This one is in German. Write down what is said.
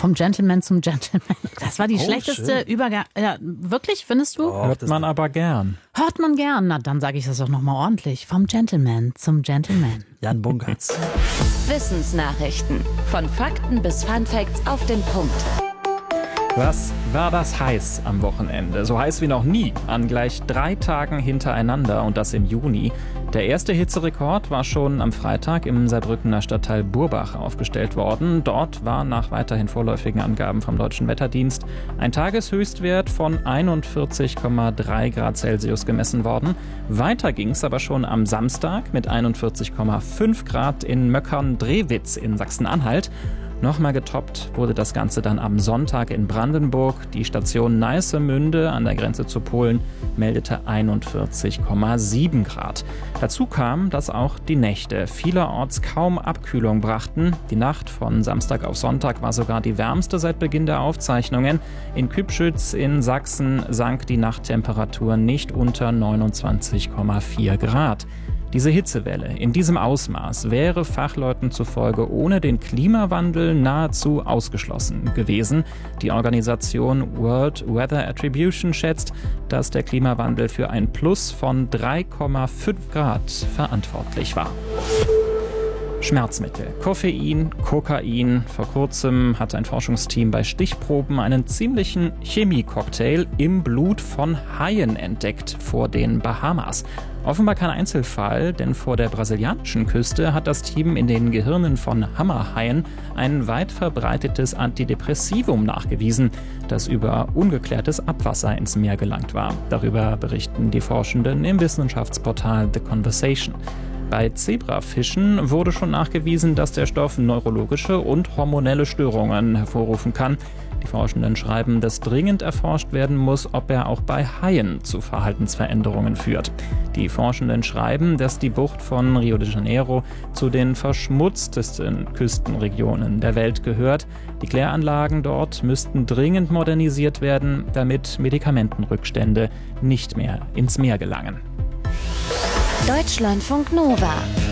Vom Gentleman zum Gentleman. Das war die schlechteste Übergang. Ja, wirklich, findest du? Hört man aber gern. Hört man gern. Na, dann sage ich das doch nochmal ordentlich. Vom Gentleman zum Gentleman. Jan Bunkertz. Wissensnachrichten. Von Fakten bis Funfacts auf den Punkt. Was war das heiß am Wochenende? So heiß wie noch nie, an gleich 3 Tagen hintereinander und das im Juni. Der erste Hitzerekord war schon am Freitag im Saarbrückener Stadtteil Burbach aufgestellt worden. Dort war nach weiterhin vorläufigen Angaben vom Deutschen Wetterdienst ein Tageshöchstwert von 41,3 Grad Celsius gemessen worden. Weiter ging es aber schon am Samstag mit 41,5 Grad in Möckern-Drewitz in Sachsen-Anhalt. Nochmal getoppt wurde das Ganze dann am Sonntag in Brandenburg. Die Station Neissemünde an der Grenze zu Polen meldete 41,7 Grad. Dazu kam, dass auch die Nächte vielerorts kaum Abkühlung brachten. Die Nacht von Samstag auf Sonntag war sogar die wärmste seit Beginn der Aufzeichnungen. In Kübschütz in Sachsen sank die Nachttemperatur nicht unter 29,4 Grad. Diese Hitzewelle in diesem Ausmaß wäre Fachleuten zufolge ohne den Klimawandel nahezu ausgeschlossen gewesen. Die Organisation World Weather Attribution schätzt, dass der Klimawandel für ein Plus von 3,5 Grad verantwortlich war. Schmerzmittel, Koffein, Kokain. Vor kurzem hat ein Forschungsteam bei Stichproben einen ziemlichen Chemiecocktail im Blut von Haien entdeckt vor den Bahamas. Offenbar kein Einzelfall, denn vor der brasilianischen Küste hat das Team in den Gehirnen von Hammerhaien ein weit verbreitetes Antidepressivum nachgewiesen, das über ungeklärtes Abwasser ins Meer gelangt war. Darüber berichten die Forschenden im Wissenschaftsportal The Conversation. Bei Zebrafischen wurde schon nachgewiesen, dass der Stoff neurologische und hormonelle Störungen hervorrufen kann. Die Forschenden schreiben, dass dringend erforscht werden muss, ob er auch bei Haien zu Verhaltensveränderungen führt. Die Forschenden schreiben, dass die Bucht von Rio de Janeiro zu den verschmutztesten Küstenregionen der Welt gehört. Die Kläranlagen dort müssten dringend modernisiert werden, damit Medikamentenrückstände nicht mehr ins Meer gelangen. Deutschlandfunk Nova